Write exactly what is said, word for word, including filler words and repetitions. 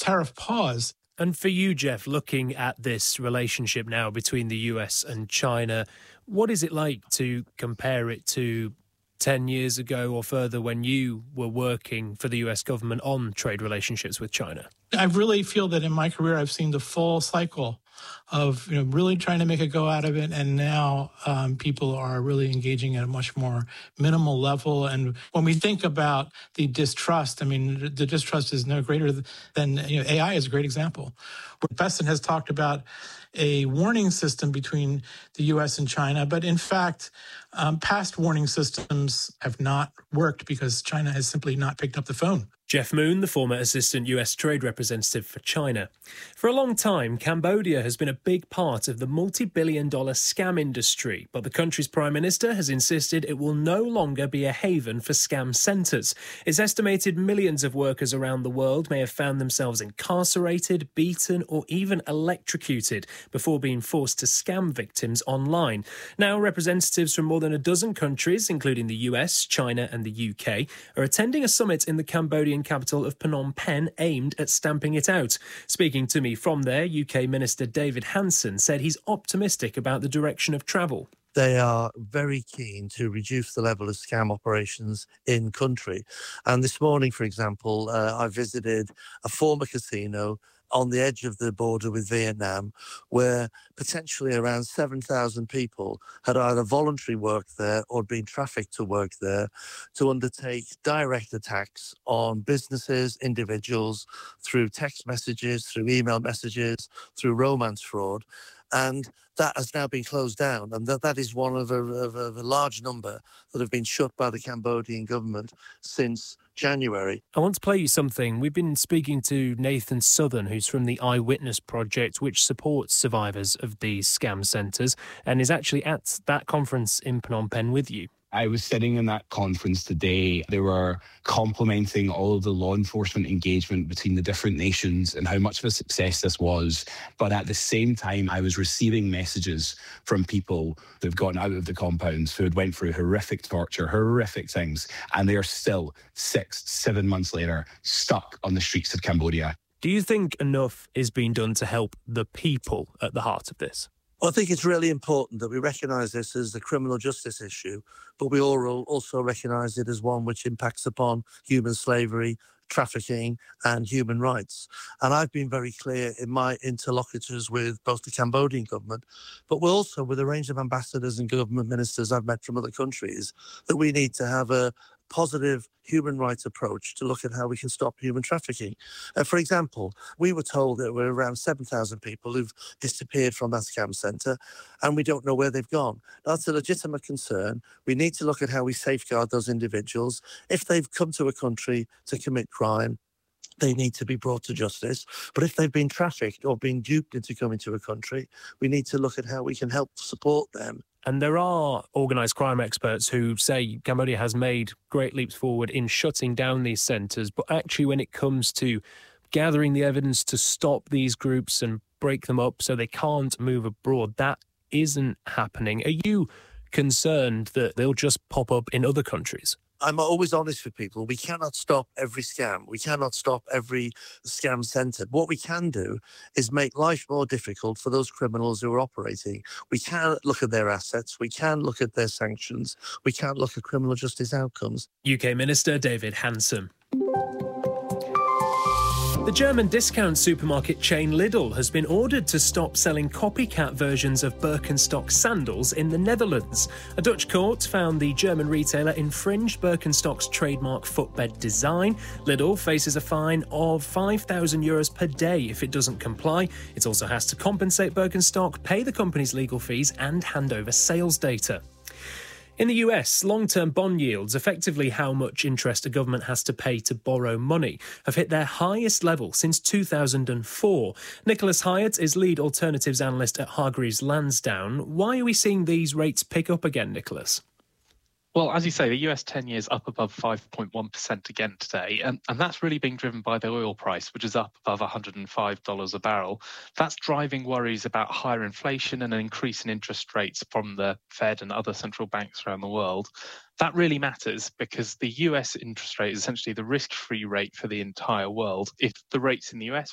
tariff pause. And for you, Jeff, looking at this relationship now between the U S and China, what is it like to compare it to ten years ago or further when you were working for the U S government on trade relationships with China? I really feel that in my career, I've seen the full cycle of, you know, really trying to make a go out of it. And now um, people are really engaging at a much more minimal level. And when we think about the distrust, I mean, the distrust is no greater than, you know, A I is a great example. Besson has talked about a warning system between the U S and China, but in fact, um, past warning systems have not worked because China has simply not picked up the phone. Jeff Moon, the former Assistant U S Trade Representative for China. For a long time, Cambodia has been a big part of the multi-billion dollar scam industry, but the country's Prime Minister has insisted it will no longer be a haven for scam centres. It's estimated millions of workers around the world may have found themselves incarcerated, beaten or even electrocuted before being forced to scam victims online. Now, representatives from more than a dozen countries, including the U S, China and the U K, are attending a summit in the Cambodian capital of Phnom Penh aimed at stamping it out. Speaking to me from there, U K Minister David Hanson said he's optimistic about the direction of travel. They are very keen to reduce the level of scam operations in country. And this morning, for example, uh, I visited a former casino on the edge of the border with Vietnam, where potentially around seven thousand people had either voluntarily worked there or been trafficked to work there to undertake direct attacks on businesses, individuals, through text messages, through email messages, through romance fraud. And that has now been closed down, and that, that is one of a, of a large number that have been shut by the Cambodian government since January. I want to play you something. We've been speaking to Nathan Southern, who's from the Eyewitness Project, which supports survivors of these scam centres, and is actually at that conference in Phnom Penh with you. I was sitting in that conference today. They were complimenting all of the law enforcement engagement between the different nations and how much of a success this was. But at the same time, I was receiving messages from people who've gotten out of the compounds, who had went through horrific torture, horrific things, and they are still six, seven months later, stuck on the streets of Cambodia. Do you think enough is being done to help the people at the heart of this? Well, I think it's really important that we recognise this as a criminal justice issue, but we all also recognise it as one which impacts upon human slavery, trafficking and human rights. And I've been very clear in my interlocutors with both the Cambodian government, but also with a range of ambassadors and government ministers I've met from other countries, that we need to have a positive human rights approach to look at how we can stop human trafficking. Uh, for example, we were told that there were around seven thousand people who've disappeared from that scam centre, and we don't know where they've gone. That's a legitimate concern. We need to look at how we safeguard those individuals. If they've come to a country to commit crime, they need to be brought to justice. But if they've been trafficked or been duped into coming to a country, we need to look at how we can help support them. And there are organised crime experts who say Cambodia has made great leaps forward in shutting down these centres, but actually when it comes to gathering the evidence to stop these groups and break them up so they can't move abroad, that isn't happening. Are you concerned that they'll just pop up in other countries? I'm always honest with people. We cannot stop every scam. We cannot stop every scam centre. What we can do is make life more difficult for those criminals who are operating. We can look at their assets. We can look at their sanctions. We can look at criminal justice outcomes. U K Minister David Hanson. The German discount supermarket chain Lidl has been ordered to stop selling copycat versions of Birkenstock sandals in the Netherlands. A Dutch court found the German retailer infringed Birkenstock's trademark footbed design. Lidl faces a fine of five thousand euros per day if it doesn't comply. It also has to compensate Birkenstock, pay the company's legal fees and hand over sales data. In the U S, long-term bond yields, effectively how much interest a government has to pay to borrow money, have hit their highest level since two thousand four. Nicholas Hyatt is lead alternatives analyst at Hargreaves Lansdown. Why are we seeing these rates pick up again, Nicholas? Well, as you say, the U S ten years up above five point one percent again today, and, and that's really being driven by the oil price, which is up above one hundred five dollars a barrel. That's driving worries about higher inflation and an increase in interest rates from the Fed and other central banks around the world. That really matters because the U S interest rate is essentially the risk-free rate for the entire world. If the rates in the U S